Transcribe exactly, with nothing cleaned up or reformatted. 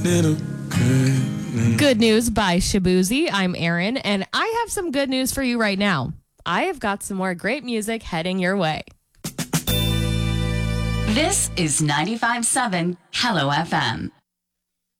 Good News by Shabuzi. I'm Erin, and I have some good news for you right now. I have got some more great music heading your way. This is ninety-five point seven Hello F M.